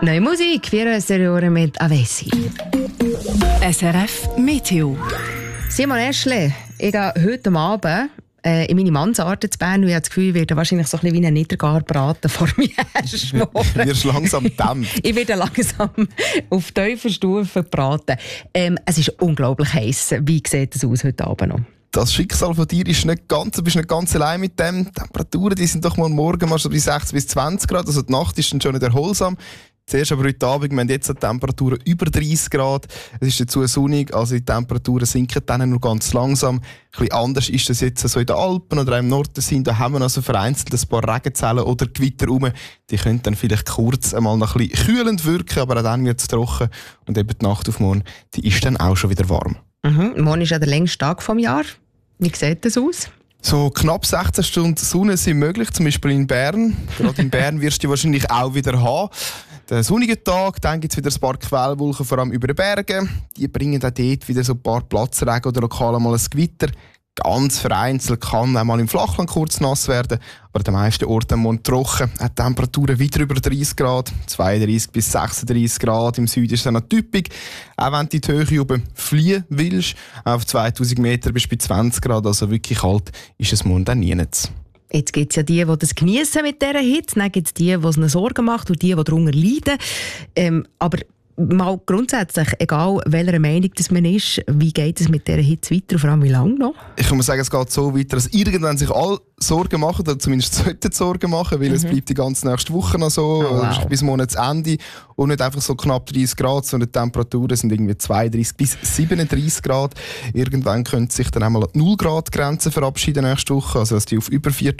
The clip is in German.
Neue Musik, 24 Jahre mit Avesi. SRF Meteo. Simon Eschle, ich gehe heute Abend in meine Mansarde zu Bern und ich habe das Gefühl, ich werde wahrscheinlich so ein bisschen wie ein Niedergarbraten vor mir herschmoren. Du wirst langsam dämpft. Ich werde langsam auf tiefer Stufe braten. Es ist unglaublich heiß. Wie sieht es aus heute Abend noch? Das Schicksal von dir ist nicht ganz, du bist nicht ganz allein mit dem. Die Temperaturen die sind doch mal morgen mal so bei 16 bis 20 Grad, also die Nacht ist dann schon nicht erholsam. Zuerst aber heute Abend, wir haben jetzt Temperaturen über 30 Grad. Es ist dazu sonnig, also die Temperaturen sinken dann nur ganz langsam. Ein bisschen anders ist das jetzt so in den Alpen oder im Norden. Da haben wir also vereinzelt ein paar Regenzellen oder Gewitter rum. Die können dann vielleicht kurz einmal noch ein bisschen kühlend wirken, aber auch dann wird es trocken. Und eben die Nacht auf morgen, die ist dann auch schon wieder warm. Morgen ist ja der längste Tag vom Jahr. Wie sieht das aus? So knapp 16 Stunden Sonne sind möglich, zum Beispiel in Bern. Gerade in Bern wirst du wahrscheinlich auch wieder haben. Der sonnige Tag, dann gibt es wieder ein paar Quellwolken, vor allem über den Bergen. Die bringen auch dort wieder so ein paar Platzregen oder lokal mal ein Gewitter. Ganz vereinzelt kann auch mal im Flachland kurz nass werden, aber an den meisten Orten morgen trocken. Die Temperaturen wieder über 30 Grad, 32 bis 36 Grad. Im Süden ist es dann noch typisch. Auch wenn du in die Höhe oben fliehen willst, auf 2000 Meter bis bei 20 Grad, also wirklich kalt, ist es morgen dann nirgends. Jetzt gibt es ja die das genießen mit dieser Hitze, dann gibt es die es ihnen Sorgen macht und die darunter leiden. Aber mal grundsätzlich, egal welcher Meinung das man ist, wie geht es mit dieser Hitze weiter und vor allem wie lange noch? Ich kann mal sagen, es geht so weiter, dass irgendwann sich alle Sorgen machen, oder zumindest sollten Sorgen machen, weil es bleibt die ganze nächste Woche noch so, bis Monatsende und nicht einfach so knapp 30 Grad, sondern die Temperaturen sind irgendwie 32 bis 37 Grad. Irgendwann könnte sich dann einmal an die 0 Grad Grenze verabschieden nächste Woche, also dass die auf über 4000